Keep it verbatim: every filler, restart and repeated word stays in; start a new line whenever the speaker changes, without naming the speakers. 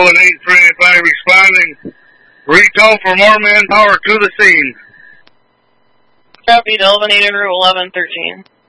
and eight twenty-five responding. Recall for more manpower to the scene.
Copy, Delvinator eleven thirteen.